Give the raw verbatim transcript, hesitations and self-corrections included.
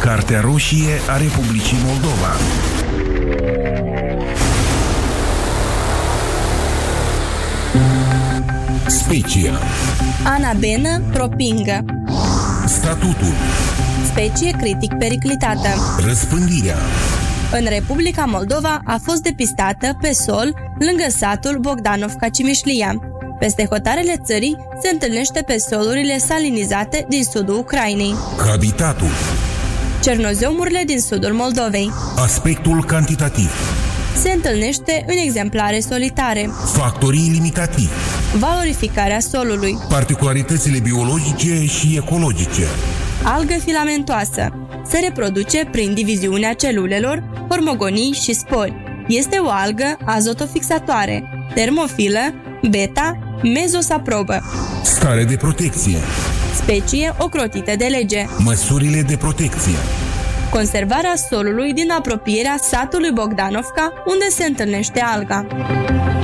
Cartea roșie a Republicii Moldova. Specie. Anabenă propingă. Statutul. Specie critic periclitată. Răspândirea. În Republica Moldova a fost depistată pe sol lângă satul Bogdanovka-Cimișlia. Peste hotarele țării se întâlnește pe solurile salinizate din sudul Ucrainei. Habitatul. Cernoziomurile din sudul Moldovei. Aspectul cantitativ. Se întâlnește în exemplare solitare. Factorii limitativi. Valorificarea solului. Particularitățile biologice și ecologice. Algă filamentoasă. Se reproduce prin diviziunea celulelor, hormogonii și spori. Este o algă azotofixatoare, termofilă, beta, mezosaprobă. Stare de protecție. Specie ocrotită de lege. Măsurile de protecție. Conservarea solului din apropierea satului Bogdanovka, unde se întâlnește alga.